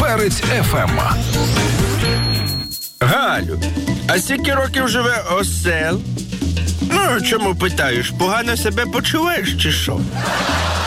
Перець ФМ. Галю, а скільки років живе осел? Ну, чому питаєш? Погано себе почуваєш чи що?